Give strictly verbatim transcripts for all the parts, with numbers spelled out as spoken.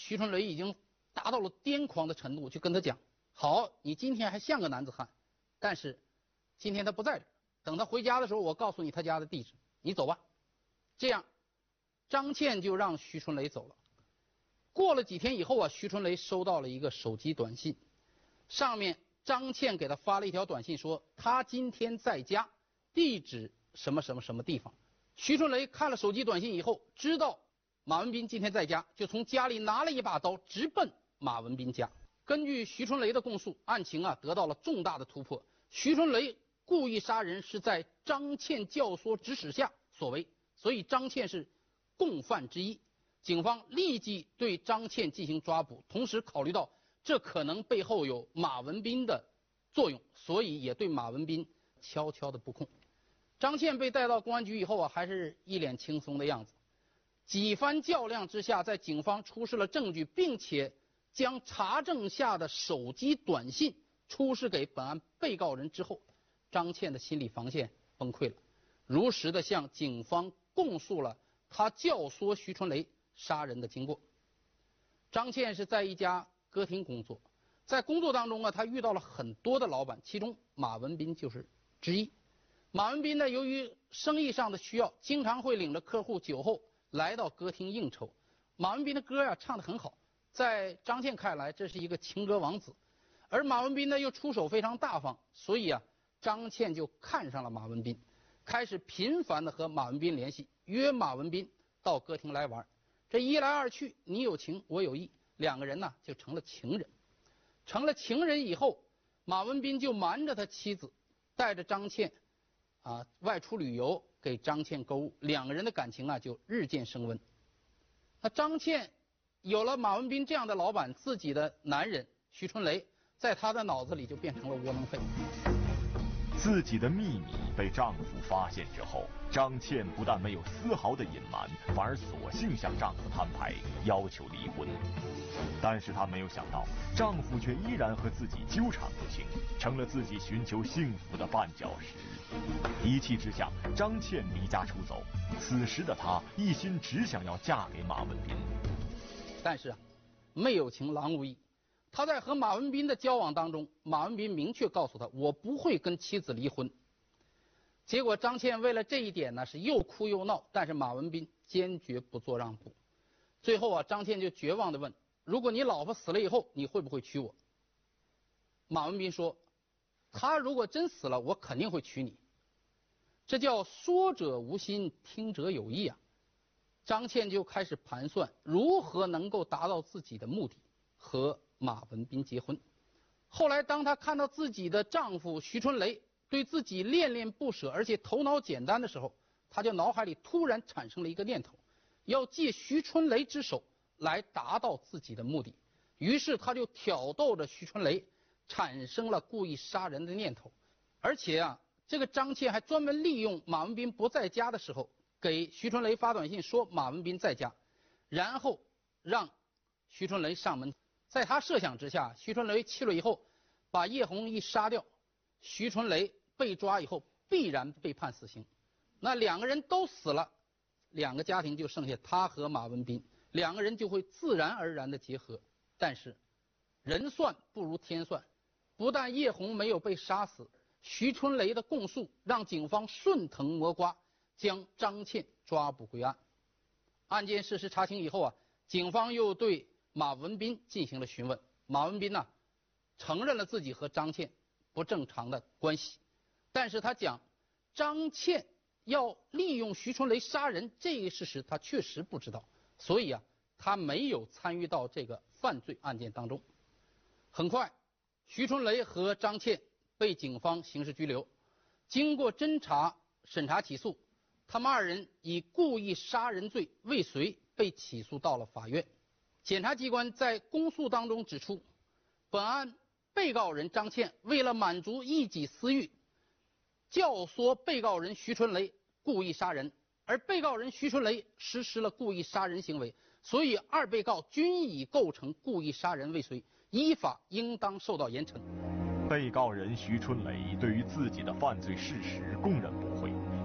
徐春雷已经达到了癫狂的程度，就跟他讲：好，你今天还像个男子汉，但是今天他不在这儿，等他回家的时候，我告诉你他家的地址，你走吧。这样，张倩就让徐春雷走了。过了几天以后啊，徐春雷收到了一个手机短信，上面张倩给他发了一条短信说他今天在家，地址什么什么什么地方。徐春雷看了手机短信以后，知道马文斌今天在家，就从家里拿了一把刀，直奔马文斌家。根据徐春雷的供述，案情啊得到了重大的突破。徐春雷故意杀人是在张倩教唆指使下所为，所以张倩是共犯之一。警方立即对张倩进行抓捕，同时考虑到这可能背后有马文斌的作用，所以也对马文斌悄悄的布控。张倩被带到公安局以后啊，还是一脸轻松的样子。几番较量之下，在警方出示了证据，并且将查证下的手机短信出示给本案被告人之后，张倩的心理防线崩溃了，如实的向警方供述了他教唆徐春雷杀人的经过。张倩是在一家歌厅工作，在工作当中啊，他遇到了很多的老板，其中马文斌就是之一。马文斌呢，由于生意上的需要，经常会领着客户酒后来到歌厅应酬。马文斌的歌呀、啊、唱得很好，在张倩看来这是一个情歌王子，而马文斌呢又出手非常大方，所以啊，张倩就看上了马文斌，开始频繁的和马文斌联系，约马文斌到歌厅来玩。这一来二去，你有情我有意，两个人呢就成了情人。成了情人以后，马文斌就瞒着他妻子，带着张倩啊外出旅游，给张倩购物，两个人的感情啊就日渐升温。那张倩有了马文斌这样的老板，自己的男人徐春雷在她的脑子里就变成了窝囊废。 自己的秘密被丈夫发现之后，张倩不但没有丝毫的隐瞒，反而索性向丈夫摊牌，要求离婚。但是她没有想到，丈夫却依然和自己纠缠不清，成了自己寻求幸福的绊脚石。一气之下，张倩离家出走。此时的她一心只想要嫁给马文斌。 但是啊，没有情郎无意。他在和马文斌的交往当中，马文斌明确告诉他，我不会跟妻子离婚。结果张倩为了这一点呢，是又哭又闹，但是马文斌坚决不做让步。最后啊，张倩就绝望地问，如果你老婆死了以后，你会不会娶我？马文斌说，他如果真死了，我肯定会娶你。这叫说者无心，听者有意啊。张倩就开始盘算如何能够达到自己的目的，和马文斌结婚。后来当她看到自己的丈夫徐春雷对自己恋恋不舍，而且头脑简单的时候，她就脑海里突然产生了一个念头，要借徐春雷之手来达到自己的目的。于是她就挑逗着徐春雷，产生了故意杀人的念头。而且啊，这个张倩还专门利用马文斌不在家的时候，给徐春雷发短信说马文斌在家，然后让徐春雷上门。在他设想之下，徐春雷去了以后，把叶红一杀掉，徐春雷被抓以后必然被判死刑。那两个人都死了，两个家庭就剩下他和马文斌，两个人就会自然而然的结合。但是人算不如天算，不但叶红没有被杀死，徐春雷的供述让警方顺藤摸瓜，将张倩抓捕归案。案件事实查清以后啊，警方又对马文斌进行了询问。马文斌呢、啊，承认了自己和张倩不正常的关系，但是他讲张倩要利用徐春雷杀人这个事实他确实不知道，所以啊，他没有参与到这个犯罪案件当中。很快，徐春雷和张倩被警方刑事拘留，经过侦查审查起诉，他们二人以故意杀人罪未遂被起诉到了法院。检察机关在公诉当中指出，本案被告人张倩为了满足一己私欲，教唆被告人徐春雷故意杀人，而被告人徐春雷实施了故意杀人行为，所以二被告均已构成故意杀人未遂，依法应当受到严惩。 被告人徐春雷对于自己的犯罪事实供认不讳，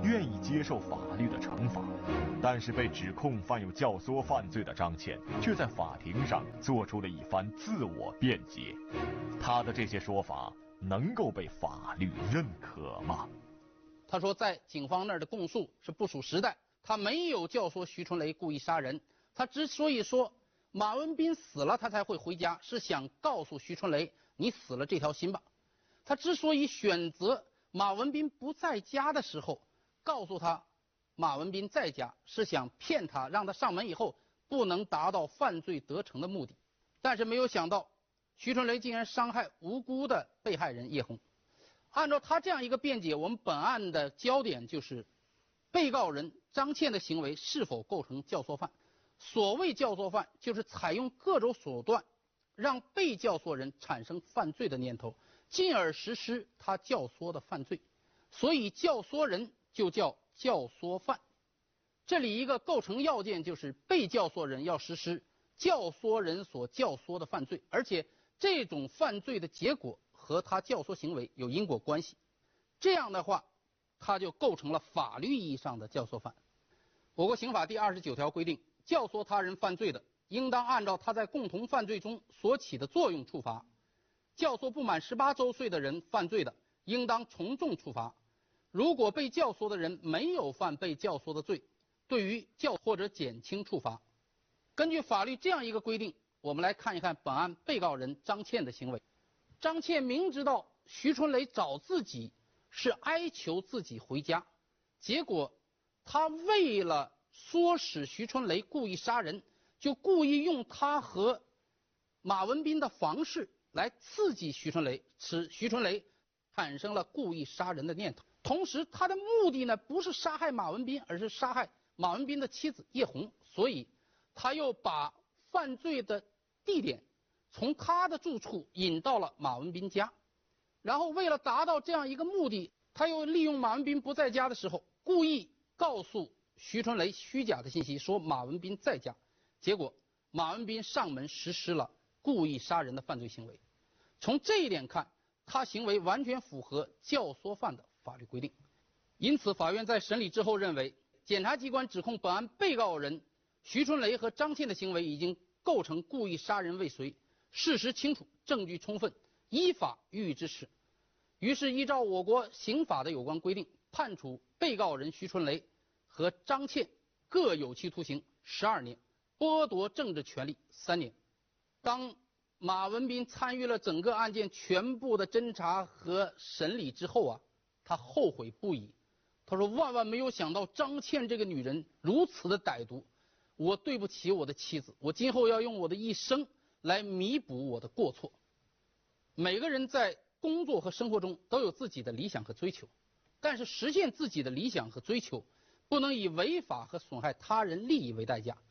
愿意接受法律的惩罚。但是被指控犯有教唆犯罪的张倩，却在法庭上做出了一番自我辩解。他的这些说法能够被法律认可吗？ 他说，在警方那儿的供述是不属实的，他没有教唆徐春雷故意杀人。他之所以说马文斌死了他才会回家，是想告诉徐春雷，你死了这条心吧。他之所以选择马文斌不在家的时候告诉他马文斌在家，是想骗他，让他上门以后不能达到犯罪得逞的目的。但是没有想到徐春雷竟然伤害无辜的被害人叶红。按照他这样一个辩解，我们本案的焦点就是被告人张倩的行为是否构成教唆犯。所谓教唆犯，就是采用各种手段让被教唆人产生犯罪的念头，进而实施他教唆的犯罪。所以教唆人就叫教唆犯。这里一个构成要件就是被教唆人要实施教唆人所教唆的犯罪，而且这种犯罪的结果和他教唆行为有因果关系。这样的话，他就构成了法律意义上的教唆犯。我国刑法第二十九条规定，教唆他人犯罪的，应当按照他在共同犯罪中所起的作用处罚；教唆不满十八周岁的人犯罪的，应当从重处罚。如果被教唆的人没有犯被教唆的罪，对于教或者减轻处罚。根据法律这样一个规定，我们来看一看本案被告人张倩的行为。张倩明知道徐春雷找自己是哀求自己回家，结果他为了唆使徐春雷故意杀人，就故意用他和马文斌的房事来刺激徐春雷，使徐春雷产生了故意杀人的念头。同时他的目的呢，不是杀害马文斌，而是杀害马文斌的妻子叶红。所以他又把犯罪的地点从他的住处引到了马文斌家，然后为了达到这样一个目的，他又利用马文斌不在家的时候，故意告诉徐春雷虚假的信息，说马文斌在家，结果马文斌上门实施了故意杀人的犯罪行为。从这一点看，他行为完全符合教唆犯的法律规定。因此法院在审理之后认为，检察机关指控本案被告人徐春雷和张倩的行为已经构成故意杀人未遂，事实清楚，证据充分，依法予以支持。于是依照我国刑法的有关规定，判处被告人徐春雷和张倩各有期徒刑十二年，剥夺政治权利三年。当马文斌参与了整个案件全部的侦查和审理之后啊，他后悔不已。他说，万万没有想到张倩这个女人如此的歹毒，我对不起我的妻子，我今后要用我的一生来弥补我的过错。每个人在工作和生活中都有自己的理想和追求，但是实现自己的理想和追求，不能以违法和损害他人利益为代价。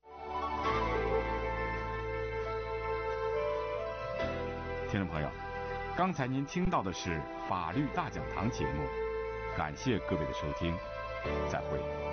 听众朋友，刚才您听到的是法律大讲堂节目，感谢各位的收听，再会。